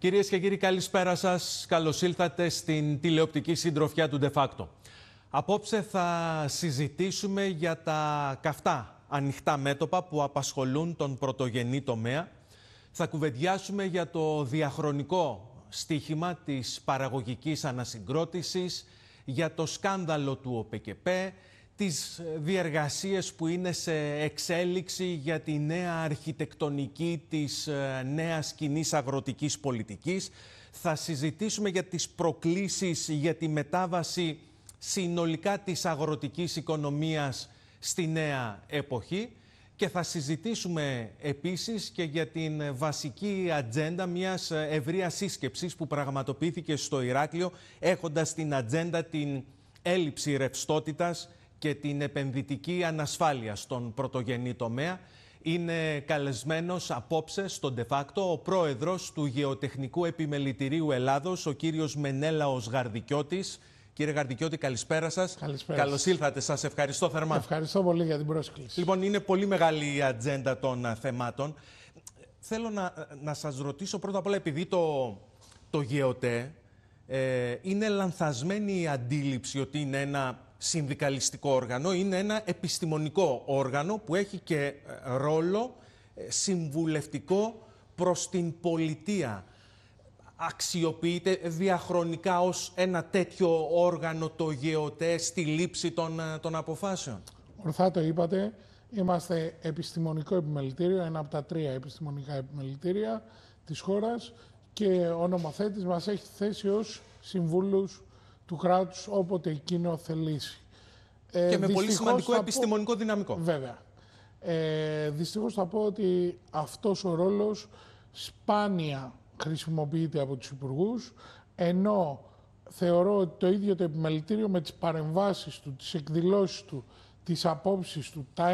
Κυρίες και κύριοι, καλησπέρα σας. Καλώς ήλθατε στην τηλεοπτική συντροφιά του De Facto. Απόψε θα συζητήσουμε για τα καυτά ανοιχτά μέτωπα που απασχολούν τον πρωτογενή τομέα. Θα κουβεντιάσουμε για το διαχρονικό στίχημα της παραγωγικής ανασυγκρότησης, για το σκάνδαλο του ΟΠΕΚΕΠΕ, τις διεργασίες που είναι σε εξέλιξη για τη νέα αρχιτεκτονική της νέας κοινής αγροτικής πολιτικής. Θα συζητήσουμε για τις προκλήσεις για τη μετάβαση συνολικά της αγροτικής οικονομίας στη νέα εποχή και θα συζητήσουμε επίσης και για την βασική ατζέντα μιας ευρείας σύσκεψης που πραγματοποιήθηκε στο Ηράκλειο, έχοντας στην ατζέντα την έλλειψη ρευστότητας και την επενδυτική ανασφάλεια στον πρωτογενή τομέα. Είναι καλεσμένος απόψε στο De Facto ο πρόεδρος του Γεωτεχνικού Επιμελητηρίου Ελλάδος, ο κύριος Μενέλαος Γαρδικιώτης. Κύριε Γαρδικιώτη, καλησπέρα σας. Καλησπέρα. Καλώς ήλθατε. Σας ευχαριστώ θερμά. Ευχαριστώ πολύ για την πρόσκληση. Λοιπόν, είναι πολύ μεγάλη η ατζέντα των θεμάτων. Θέλω να σας ρωτήσω πρώτα απ' όλα, επειδή το ΓΕΟΤΕ είναι λανθασμένη η αντίληψη ότι είναι ένα συνδικαλιστικό όργανο, είναι ένα επιστημονικό όργανο που έχει και ρόλο συμβουλευτικό προς την πολιτεία. Αξιοποιείται διαχρονικά ως ένα τέτοιο όργανο το ΓΕΟΤΕ στη λήψη των αποφάσεων? Ορθά το είπατε. Είμαστε επιστημονικό επιμελητήριο, ένα από τα 3 επιστημονικά επιμελητήρια της χώρας και ο νομοθέτης μας έχει θέσει ως συμβούλους του κράτους όποτε εκείνο θελήσει. Και με πολύ σημαντικό επιστημονικό δυναμικό. Βέβαια. Δυστυχώς θα πω ότι αυτός ο ρόλος σπάνια χρησιμοποιείται από τους υπουργούς, ενώ θεωρώ ότι το ίδιο το επιμελητήριο με τις παρεμβάσεις του, τις εκδηλώσεις του, τις απόψεις του, τα